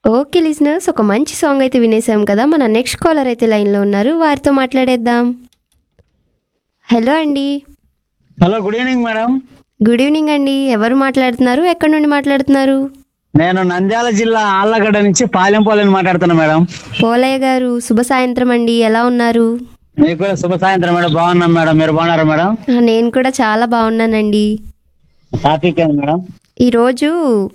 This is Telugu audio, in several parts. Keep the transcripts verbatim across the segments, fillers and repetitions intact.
ఓకే లిజనర్స్, ఒక మంచి సాంగ్ అయితే వినేసాం కదా. మన నెక్స్ట్ కాలర్ అయితే లైన్లో ఉన్నారు, వారితో మాట్లాడేద్దాం. హలో అండి. Hello, good evening madam. Good evening అండి. ఎవరు మాట్లాడుతున్నారు, ఎక్కడి నుండి మాట్లాడుతున్నారు? నేను నంద్యాల జిల్లా ఆళ్లగడ్డ నుంచి పాలెంపోలని మాట్లాడుతున్నా మేడం. పోలయ్య గారు, శుభ సాయంత్రం అండి. ఎలా ఉన్నారు? మీకు కూడా శుభ సాయంత్రం మేడం. బాగున్నాం మేడం, మీరు బాగున్నారా మేడం? ఆ, నేను కూడా చాలా బాగున్నానండి. టాపిక్ ఏంది మేడం? ఈరోజు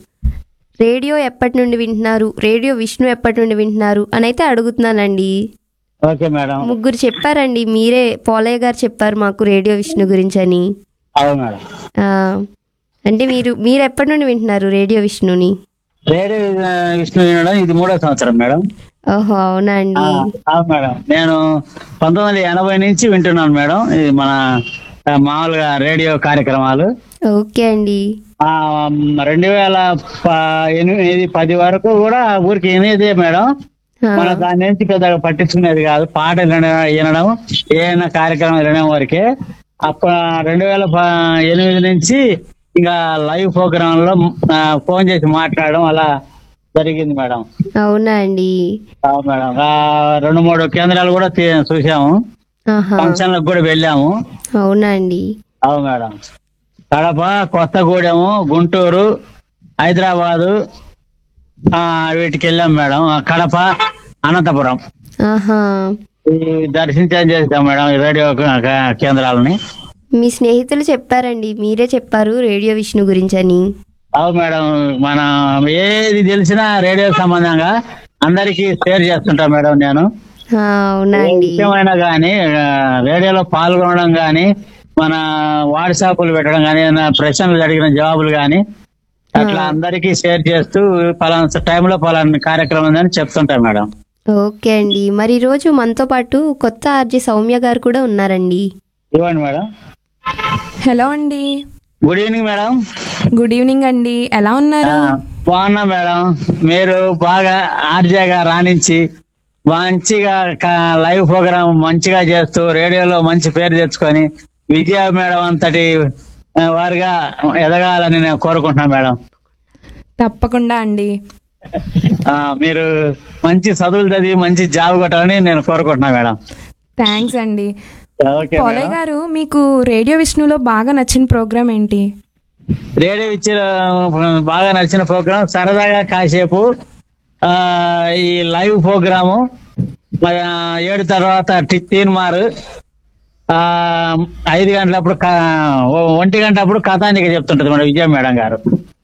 రేడియో ఎప్పటి నుండి వింటున్నారు, రేడియో విష్ణు ఎప్పటి నుండి వింటున్నారు అని అయితే అడుగుతున్నానండి. Okay madam. ముగ్గురు చెప్పారండి, మీరే పోలయ్య గారు చెప్పారు మాకు రేడియో విష్ణు గురించి అని. అవును మేడం. ఆ, అంటే మీరు మీరు ఎప్పటి నుండి వింటున్నారు రేడియో విష్ణుని? రేడియో విష్ణు వినడం ఇది మూడో సంవత్సరం మేడం. ఓహో, అవునా ఆ, అండి. అవును మేడం. నేను పంతొమ్మిది వందల ఎనభై నుంచి వింటున్నాను మేడం. ఇది మన ఆ, మామూలుగా రేడియో కార్యక్రమాలు. ఓకే అండి. ఆ, రెండు వేల ప- ఎనిమిది పది వరకు కూడా ఊరికి వినేదే మేడం. ఆ, మన దాని నుంచి పెద్దగా పట్టించుకునేది కాదు. పాటలు వినడం వినడం, ఏదైనా కార్యక్రమం వినడం వరకే. అప్పుడు రెండు వేల ప- ఎనిమిది నుంచి ఇంకా లైవ్ ప్రోగ్రామ్ లో ఆ, ఫోన్ చేసి మాట్లాడడం అలా జరిగింది మేడం. అవునా అండి. అవును మేడం. ఆ, రెండు మూడు కేంద్రాలు కూడా తీ- చూసాము. ఆహా, ఫంక్షన్లకు కూడా వెళ్ళాము. అవునా అండి. అవును మేడం. కడప, కొత్తగూడెము, గుంటూరు, హైదరాబాదు ఆ, వీటికి వెళ్ళాం మేడం. ఆ, కడప, అనంతపురం ఆహా, ఈ దర్శించడం చేస్తాం మేడం ఈ రేడియో క- క- కేంద్రాలని. మీ స్నేహితులు చెప్పారండి, మీరే చెప్పారు రేడియో విష్ణు గురించి అని. అవును మేడం. మనం ఏది తెలిసినా రేడియో సంబంధంగా అందరికీ షేర్ చేస్తుంటాం మేడం నేను. ఆ, అవునా ఏ అండి. విషయమైనా కానీ రేడియోలో పాల్గొనడం కానీ, మన వాట్సాప్లు పెట్టడం కానీ, ఏదైనా ప్రశ్నలు అడిగిన జవాబులు కానీ అట్లా అందరికీ షేర్ చేస్తూ పలానా టైంలో పలానా కార్యక్రమం ఉందని చెప్తుంటాం మేడం. ఓకే అండి. మరి ఈరోజు మనతో పాటు కొత్త ఆర్జే సౌమ్య గారు కూడా ఉన్నారండి. ఇవ్వండి మేడం. హలో అండి. Good evening madam. Good evening అండి. ఎలా ఉన్నారు? ఆ, బాగున్నా మేడం. మీరు బాగా ఆర్జేగా రాణించి మంచిగా క- లైవ్ ప్రోగ్రామ్ మంచిగా చేస్తూ రేడియోలో మంచి పేరు తెచ్చుకొని విజయ మేడం అంతటి ఆ, వారిగా ఎదగాలని నేను కోరుకుంటున్నాను మేడం. తప్పకుండా అండి. ఆ, మీరు మంచి చదువులు చదివి మంచి జాబ్ కొట్టాలని నేను కోరుకుంటున్నాను మేడం. థ్యాంక్స్ అండి. Okay Polayya madam. గారు, మీకు రేడియో విష్ణులో బాగా నచ్చిన ప్రోగ్రామ్ ఏంటి? రేడియో ఇచ్చిన బాగా నచ్చిన ప్రోగ్రామ్ సరదాగా కాసేపు ఆ, ఈ లైవ్ ప్రోగ్రాము మరి, ఆ, ఏడు తర్వాత టి- తీన్మారు ఆ, ఐదు గంటలప్పుడు క- ఓ- ఒంటి గంట అప్పుడు కథానిక చెప్తుంటది మేడం విజయ మేడం గారు.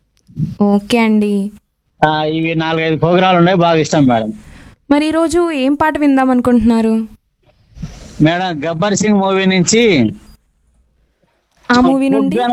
ఓకే అండి. ఆ, ఇవి నాలుగైదు ప్రోగ్రాలు ఉన్నాయి, బాగా ఇష్టం మేడం. మరి ఈరోజు ఏం పాట విందాం అనుకుంటున్నారు? మేడం గబ్బర్ సింగ్ మూవీ నుంచి ఆ మూవీ నుండి